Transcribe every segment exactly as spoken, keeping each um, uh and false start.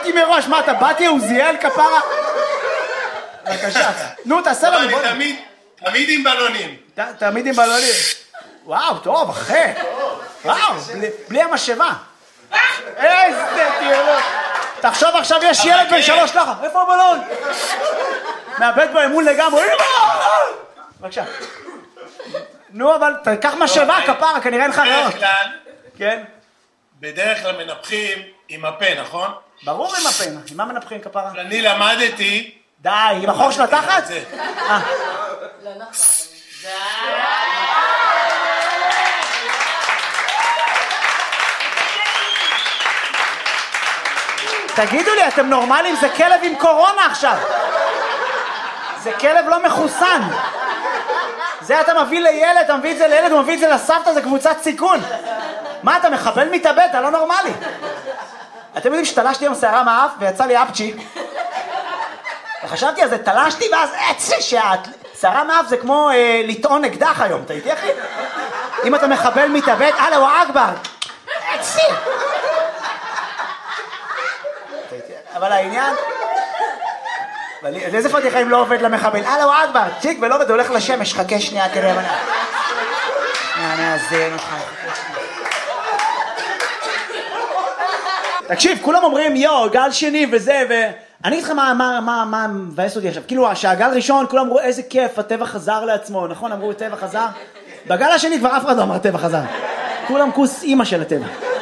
ידעתי מראש, מה אתה באתי עוזיאל כפרה? בבקשה, נו תעשה לנו בוא. אני תמיד עם בלונים. תמיד עם בלונים. וואו, טוב, אחי. וואו, בלי המשאבה. איזה תיאור. תחשוב עכשיו יש ילד בן שלוש ככה, איפה הבלון? מאבד בו אמון לגמרי. בבקשה. נו, אבל תקח משאבה כפרה, כנראה אין לך ריאות. בדרך כלל, כן. בדרך כלל מנפחים עם הפה, נכון? ברור עם הפה, עם מה מנפחים כפרה? אני למדתי... די, עם החור של התחת? אה. לא נכון. תגידו לי, אתם נורמלים? זה כלב עם קורונה עכשיו. זה כלב לא מחוסן. זה אתה מביא לילד, אתה מביא את זה לילד, הוא מביא את זה לסבתא, זה קבוצת סיכון. מה, אתה מחבל מתאבד? אתה לא נורמלי. אתם יודעים שתלשתי עם שערה מהאף ויצא לי אפצ'י. וחשבתי על זה, תלשתי ואז אצלי שאת... שערה מהאף זה כמו אה, לטעון אקדח היום, אתה איתי אחי? אם אתה מחבל מתאבד, אללה ואכבר. אצלי. אבל העניין... איזה פתיחה אם לא עובד למחבל? אללה ואכבר, צ'יק ולא עובד, הולך לשמש, חכה שנייה כדי הבנה. אני אעזן אותך. תקשיב, כולם אומרים יו, גל שני וזה ו... אני אגיד לך מה, מה, מה, מה מבאס אותי עכשיו, כאילו שהגל ראשון כולם אמרו איזה כיף, הטבע חזר לעצמו, נכון? אמרו הטבע חזר? בגל השני כבר אף אחד לא אמר הטבע חזר, כולם כוס אימא של הטבע.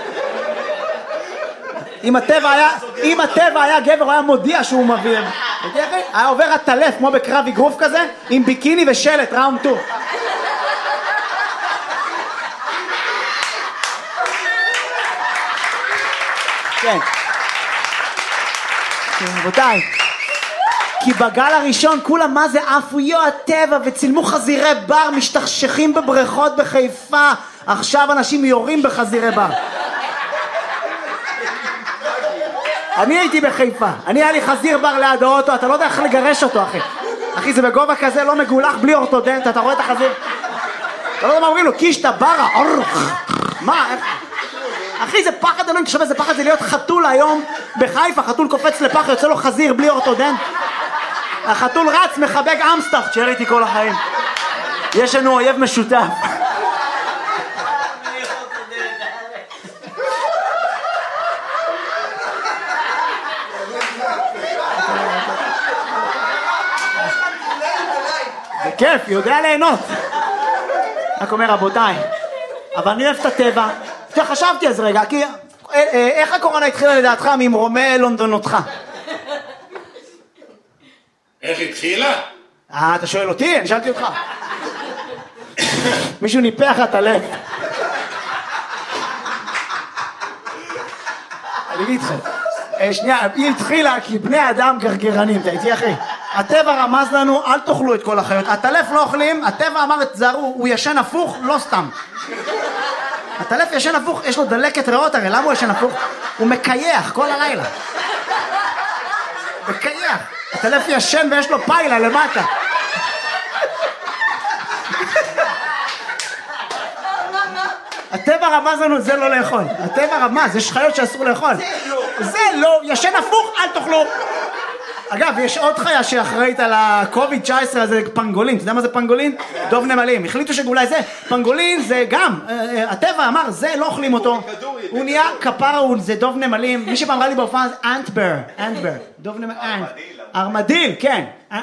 אם הטבע היה, אם הטבע היה גבר, הוא היה מודיע שהוא מביא, היה עובר הטלף כמו בקרב אגרוף כזה, עם ביקיני ושלט, ראונד טו. כן. רבותיי, כי בגל הראשון כולם מה זה עפו יו הטבע וצילמו חזירי בר משתכשכים בבריכות בחיפה, עכשיו אנשים יורים בחזירי בר. אני הייתי בחיפה, אני היה לי חזיר בר ליד האוטו, אתה לא יודע איך לגרש אותו אחי. אחי זה בגובה כזה לא מגולח בלי אורתודנט, אתה רואה את החזיר? אתה לא יודע מה אומרים לו, קישטה ברה, מה? אחי זה פחד, אני חושב איזה פחד זה להיות חתול היום בחיפה, חתול קופץ לפח, יוצא לו חזיר בלי אורתודנט. החתול רץ, מחבק אמסטאפ, תשאר איתי כל החיים. יש לנו אויב משותף. זה כיף, יודע ליהנות. רק אומר רבותיי, אבל אני אוהב את הטבע. חשבתי אז רגע, כי איך הקורונה התחילה לדעתך ממרומי לונדונותך? איך התחילה? אה, אתה שואל אותי? אני שאלתי אותך. מישהו ניפח את הלב. אני אגיד לך, שנייה, היא התחילה כי בני אדם גרגרנים, אתה איתי אחי? הטבע רמז לנו, אל תאכלו את כל החיות. הטלף לא אוכלים, הטבע אמר את זרו, הוא ישן הפוך, לא סתם. הטלף ישן הפוך, יש לו דלקת ריאות, הרי למה הוא ישן הפוך? הוא מקייח כל הלילה. מקייח. הטלף ישן ויש לו פיילה למטה. הטבע רמז לנו, זה לא לאכול. הטבע רמז, יש חיות שאסור לאכול. זה לא, ישן הפוך, אל תאכלו. אגב, יש עוד חיה שאחראית על ה-קוביד תשע עשרה הזה, פנגולין. אתה יודע מה זה פנגולין? דוב נמלים. החליטו שאולי זה, פנגולין זה גם, הטבע אמר, זה לא אוכלים אותו. הוא נהיה כפרה, זה דוב נמלים. מי שפעם ראה לי בהופעה זה אנטבר, אנטבר. דוב נמלים, ארמדיל, כן.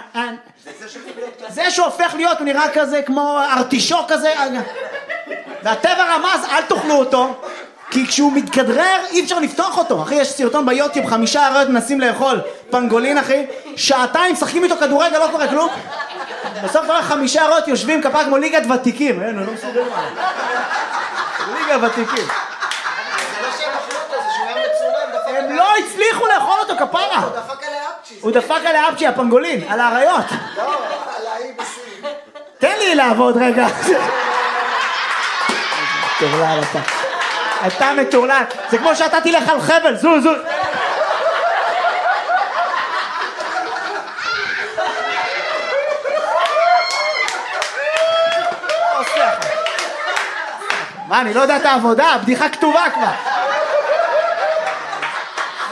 זה שהוא הופך להיות, הוא נראה כזה כמו ארטישוק כזה. והטבע רמז, אל תאכלו אותו. כי כשהוא מתכדרר אי אפשר לפתוח אותו. אחי, יש סרטון ביוטיוב, חמישה אריות מנסים לאכול פנגולין אחי, שעתיים שחקים איתו כדורגל, לא קורה כלום. בסוף כבר חמישה אריות יושבים כפרה כמו ליגת ותיקים. אין, הוא לא מסוגל מה. ליגת ותיקים. הם לא הצליחו לאכול אותו כפרה. הוא דפק עליה אפצ'י. הוא דפק עליה אפצ'י, הפנגולין, על האריות. לא, על האי בסין. תן לי לעבוד רגע. טורלל אתה. אתה מטורלל. זה כמו שאתה תלך על חבל, זו זו. מה, אני לא יודע את העבודה, הבדיחה כתובה כבר.